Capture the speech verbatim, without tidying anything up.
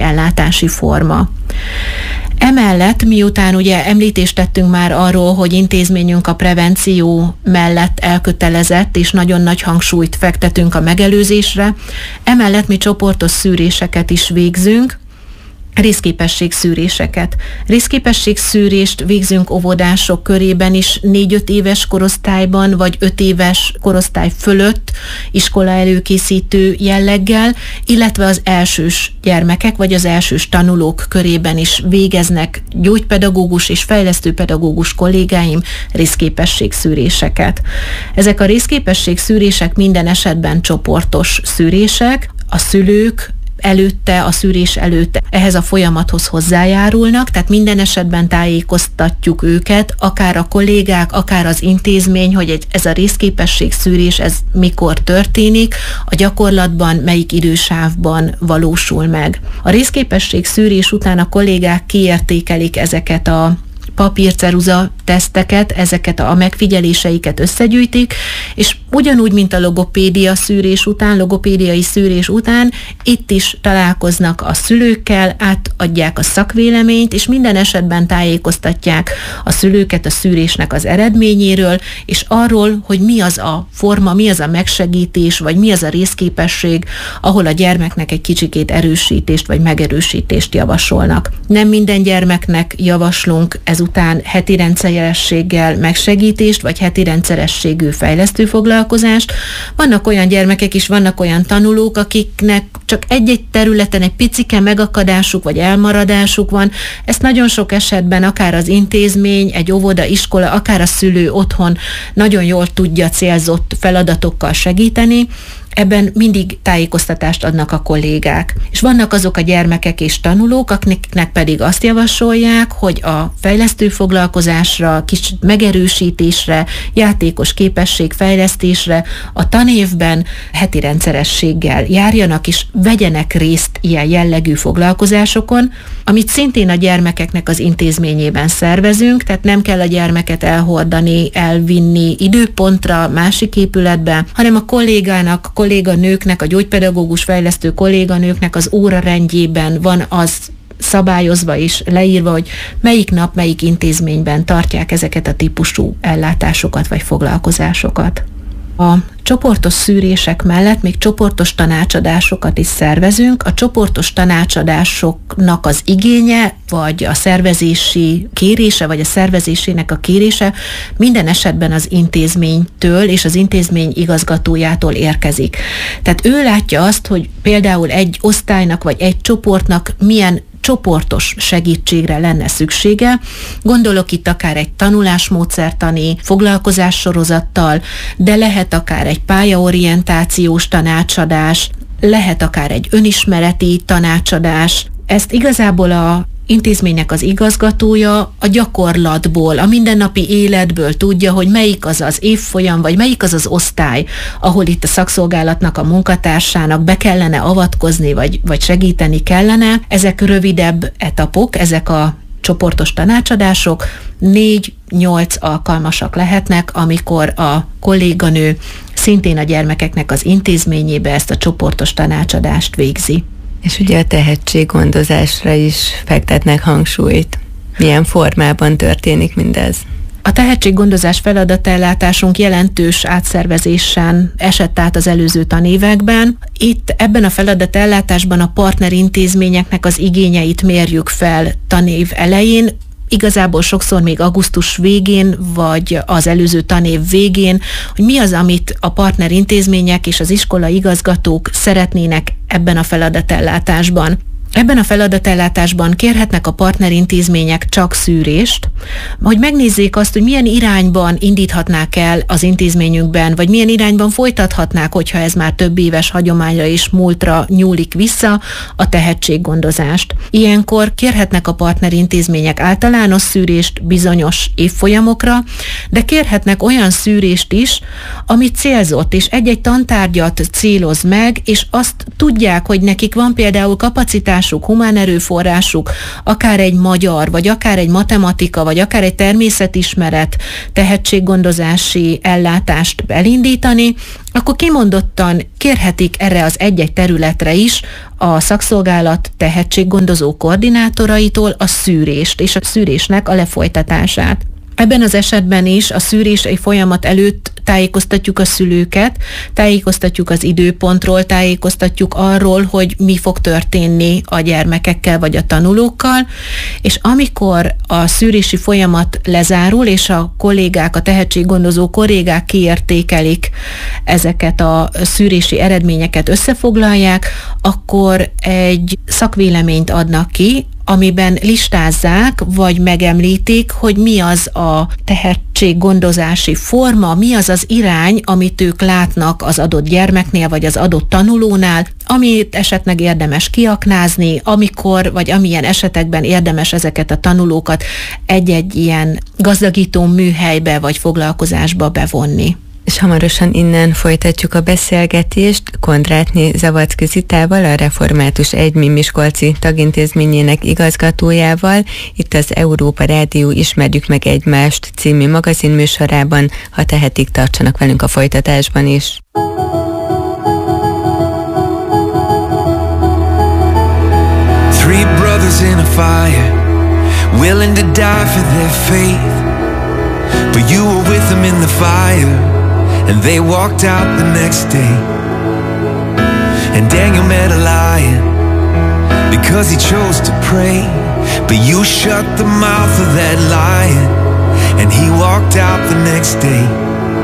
ellátási forma. Emellett, miután ugye említést tettünk már arról, hogy intézményünk a prevenció mellett elkötelezett, és nagyon nagy hangsúlyt fektetünk a megelőzésre, emellett mi csoportos szűréseket is végzünk, részképességszűréseket. Részképességszűrést végzünk óvodások körében is négy-öt éves korosztályban, vagy öt éves korosztály fölött iskola előkészítő jelleggel, illetve az elsős gyermekek, vagy az elsős tanulók körében is végeznek gyógypedagógus és fejlesztőpedagógus kollégáim részképességszűréseket. Ezek a részképességszűrések minden esetben csoportos szűrések, a szülők előtte, a szűrés előtt ehhez a folyamathoz hozzájárulnak, tehát minden esetben tájékoztatjuk őket, akár a kollégák, akár az intézmény, hogy egy, ez a részképességszűrés, ez mikor történik, a gyakorlatban melyik idősávban valósul meg. A részképességszűrés után a kollégák kiértékelik ezeket a papírceruza teszteket, ezeket a megfigyeléseiket összegyűjtik, és ugyanúgy, mint a logopédia szűrés után, logopédiai szűrés után, itt is találkoznak a szülőkkel, átadják a szakvéleményt, és minden esetben tájékoztatják a szülőket a szűrésnek az eredményéről, és arról, hogy mi az a forma, mi az a megsegítés, vagy mi az a részképesség, ahol a gyermeknek egy kicsikét erősítést, vagy megerősítést javasolnak. Nem minden gyermeknek javaslunk ezután heti rendszerességgel megsegítést, vagy heti rendszerességű fejlesztő foglalkozást. Vannak olyan gyermekek is, vannak olyan tanulók, akiknek csak egy-egy területen egy picike megakadásuk, vagy elmaradásuk van. Ezt nagyon sok esetben akár az intézmény, egy óvoda, iskola, akár a szülő otthon nagyon jól tudja célzott feladatokkal segíteni. Ebben mindig tájékoztatást adnak a kollégák. És vannak azok a gyermekek és tanulók, akiknek pedig azt javasolják, hogy a fejlesztő foglalkozásra, kis megerősítésre, játékos képességfejlesztésre a tanévben heti rendszerességgel járjanak és vegyenek részt ilyen jellegű foglalkozásokon, amit szintén a gyermekeknek az intézményében szervezünk, tehát nem kell a gyermeket elhordani, elvinni időpontra, másik épületbe, hanem a kollégának, kolléganőknek, a gyógypedagógus fejlesztő kolléganőknek az órarendjében van az szabályozva és leírva, hogy melyik nap, melyik intézményben tartják ezeket a típusú ellátásokat vagy foglalkozásokat. A csoportos szűrések mellett még csoportos tanácsadásokat is szervezünk. A csoportos tanácsadásoknak az igénye, vagy a szervezési kérése, vagy a szervezésének a kérése minden esetben az intézménytől és az intézmény igazgatójától érkezik. Tehát ő látja azt, hogy például egy osztálynak, vagy egy csoportnak milyen csoportos segítségre lenne szüksége. Gondolok itt akár egy tanulásmódszertani foglalkozássorozattal, de lehet akár egy pályaorientációs tanácsadás, lehet akár egy önismereti tanácsadás. Ezt igazából a intézménynek az igazgatója a gyakorlatból, a mindennapi életből tudja, hogy melyik az az évfolyam, vagy melyik az az osztály, ahol itt a szakszolgálatnak, a munkatársának be kellene avatkozni, vagy, vagy segíteni kellene. Ezek rövidebb etapok, ezek a csoportos tanácsadások, négy-nyolc alkalmasak lehetnek, amikor a kolléganő szintén a gyermekeknek az intézményébe ezt a csoportos tanácsadást végzi. És ugye a tehetséggondozásra is fektetnek hangsúlyt. Milyen formában történik mindez? A tehetséggondozás feladatellátásunk jelentős átszervezésen esett át az előző tanévekben. Itt ebben a feladatellátásban a partnerintézményeknek az igényeit mérjük fel tanév elején, igazából sokszor még augusztus végén, vagy az előző tanév végén, hogy mi az, amit a partnerintézmények és az iskola igazgatók szeretnének ebben a feladatellátásban. Ebben a feladatellátásban kérhetnek a partnerintézmények csak szűrést, hogy megnézzék azt, hogy milyen irányban indíthatnák el az intézményükben, vagy milyen irányban folytathatnák, hogyha ez már több éves hagyományra és múltra nyúlik vissza, a tehetséggondozást. Ilyenkor kérhetnek a partnerintézmények általános szűrést bizonyos évfolyamokra, de kérhetnek olyan szűrést is, ami célzott, és egy-egy tantárgyat céloz meg, és azt tudják, hogy nekik van például kapacitásuk, humán erőforrásuk, akár egy magyar, vagy akár egy matematika, vagy akár egy természetismeret, tehetséggondozási ellátást elindítani, akkor kimondottan kérhetik erre az egy-egy területre is a szakszolgálat tehetséggondozó koordinátoraitól a szűrést és a szűrésnek a lefolytatását. Ebben az esetben is a szűrési folyamat előtt tájékoztatjuk a szülőket, tájékoztatjuk az időpontról, tájékoztatjuk arról, hogy mi fog történni a gyermekekkel vagy a tanulókkal, és amikor a szűrési folyamat lezárul, és a kollégák, a tehetséggondozó kollégák kiértékelik ezeket a szűrési eredményeket, összefoglalják, akkor egy szakvéleményt adnak ki, amiben listázzák, vagy megemlítik, hogy mi az a tehetséggondozási forma, mi az az irány, amit ők látnak az adott gyermeknél, vagy az adott tanulónál, amit esetleg érdemes kiaknázni, amikor, vagy amilyen esetekben érdemes ezeket a tanulókat egy-egy ilyen gazdagító műhelybe, vagy foglalkozásba bevonni. És hamarosan innen folytatjuk a beszélgetést Kondrátné Zavadzki Zitával, a Református Egymi Miskolci Tagintézményének igazgatójával, itt az Európa Rádió Ismerjük meg egymást című magazinműsorában. Ha tehetik, tartsanak velünk a folytatásban is. Three brothers in a fire, willing to die for their faith, but you were with them in the fire, and they walked out the next day. And Daniel met a lion because he chose to pray, but you shut the mouth of that lion, and he walked out the next day.